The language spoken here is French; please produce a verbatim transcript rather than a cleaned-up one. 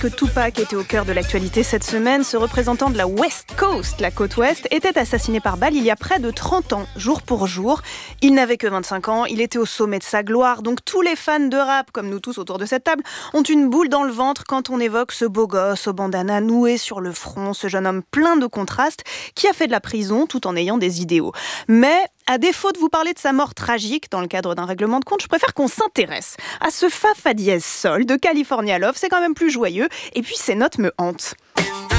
que Tupac était au cœur de l'actualité cette semaine, ce représentant de la West Coast, la côte ouest, était assassiné par balle il y a près de trente ans, jour pour jour. Il n'avait que vingt-cinq ans, il était au sommet de sa gloire, donc tous les fans de rap, comme nous tous autour de cette table, ont une boule dans le ventre quand on évoque ce beau gosse au bandana noué sur le front, ce jeune homme plein de contrastes qui a fait de la prison tout en ayant des idéaux. Mais à défaut de vous parler de sa mort tragique dans le cadre d'un règlement de compte, je préfère qu'on s'intéresse à ce fa fa dièse sol de California Love. C'est quand même plus joyeux et puis ces notes me hantent.